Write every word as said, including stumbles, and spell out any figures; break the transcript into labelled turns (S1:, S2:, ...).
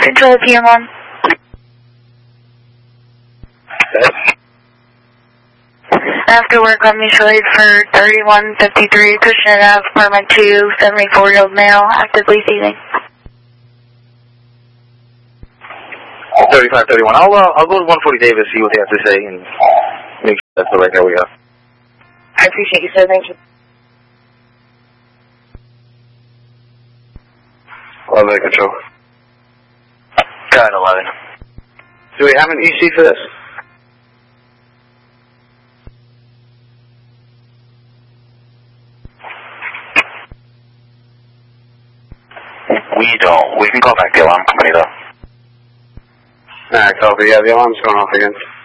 S1: Control P M one.
S2: Yes.
S1: After work, let me trade for thirty-one fifty-three Christian Ave, apartment two, seventy-four-year-old male, actively seizing.
S2: thirty-five thirty-one. I'll, uh, I'll go to one forty Davis, see what they have to say, and make sure that's the right guy we got.
S1: I appreciate you, sir. Thank you.
S2: eleven control. Got eleven. Do we have an E C for this?
S3: We don't. We can call back the alarm company, though.
S2: Alright, copy. Yeah, the alarm's going off again.